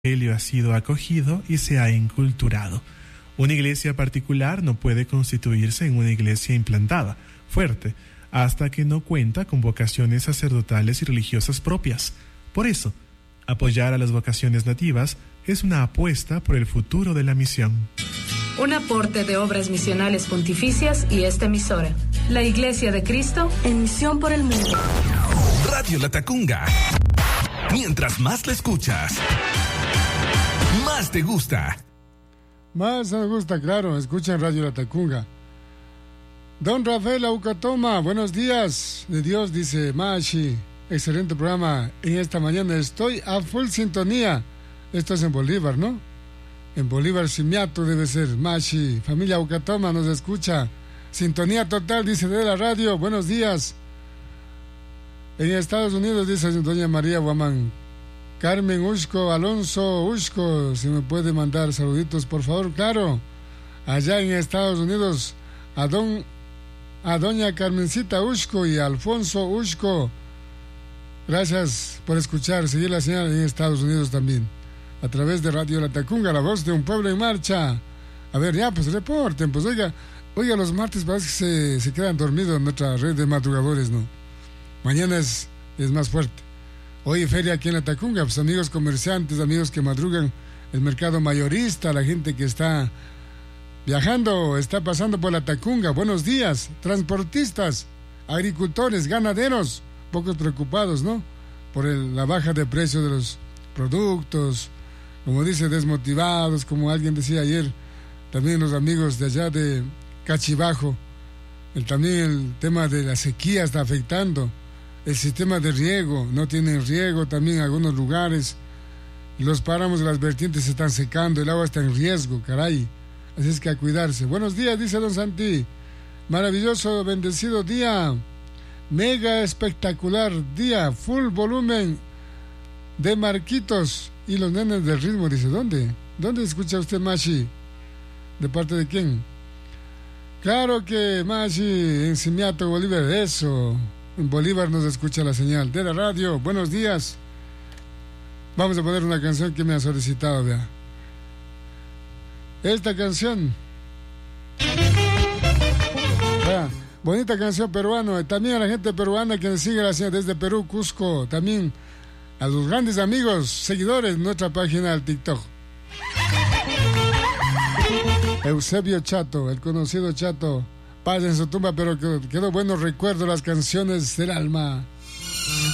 evangelio ha sido acogido y se ha inculturado. Una iglesia particular no puede constituirse en una iglesia implantada, fuerte, hasta que no cuenta con vocaciones sacerdotales y religiosas propias. Por eso, apoyar a las vocaciones nativas es una apuesta por el futuro de la misión. Un aporte de Obras Misionales Pontificias y esta emisora. La Iglesia de Cristo en misión por el mundo. Radio Latacunga. Mientras más la escuchas, más te gusta. Más me gusta, claro. Escuchan Radio Latacunga. Don Rafael Aucatoma, buenos días. De Dios, dice Mashi. Excelente programa. En esta mañana estoy a full sintonía. Esto es en Bolívar, ¿no? En Bolívar Simiato debe ser. Mashi, familia Aucatoma nos escucha. Sintonía total, dice de la radio. Buenos días. En Estados Unidos, dice doña María Guamán. Carmen Ushko, Alonso Ushko, si me puede mandar saluditos, por favor. Claro, allá en Estados Unidos, a doña Carmencita Ushko y Alfonso Ushko. Gracias por escuchar, seguir la señal en Estados Unidos también, a través de Radio Latacunga, la voz de un pueblo en marcha. A ver, ya, pues reporten, pues oiga, los martes parece que se quedan dormidos en nuestra red de madrugadores, ¿no? Mañana es más fuerte. Hoy feria aquí en Latacunga, pues amigos comerciantes, amigos que madrugan, el mercado mayorista, la gente que está viajando, está pasando por Latacunga. Buenos días, transportistas, agricultores, ganaderos, pocos preocupados, ¿no? Por la baja de precio de los productos, como dice, desmotivados, como alguien decía ayer, también los amigos de allá de Cachibajo, también el tema de la sequía está afectando. El sistema de riego, no tienen riego también en algunos lugares. Los páramos de las vertientes se están secando, el agua está en riesgo, caray. Así es que a cuidarse. Buenos días, dice don Santi. Maravilloso, bendecido día. Mega espectacular día, full volumen de Marquitos y los nenes del ritmo. Dice, ¿dónde escucha usted, Mashi? ¿De parte de quién? Claro que Mashi, en Simiato, Bolívar, eso. En Bolívar nos escucha la señal de la radio. Buenos días. Vamos a poner una canción que me ha solicitado, vea. Esta canción. Vea, bonita canción peruana. También a la gente peruana que nos sigue la señal desde Perú, Cusco. También a los grandes amigos, seguidores de nuestra página del TikTok. Eusebio Chato, el conocido Chato. Paz en su tumba, pero quedó buenos recuerdos, las canciones del alma.